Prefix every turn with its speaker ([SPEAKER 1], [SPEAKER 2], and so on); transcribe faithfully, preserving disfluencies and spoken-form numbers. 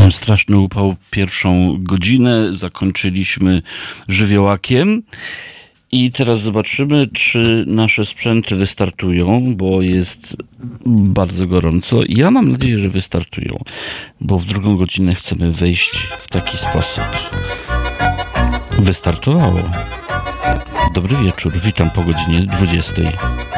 [SPEAKER 1] Straszny upał pierwszą godzinę. Zakończyliśmy żywiołakiem. I teraz zobaczymy, czy nasze sprzęty wystartują, bo jest bardzo gorąco. Ja mam nadzieję, że wystartują, bo w drugą godzinę chcemy wejść w taki sposób. Wystartowało. Dobry wieczór, witam po godzinie dwudziestej.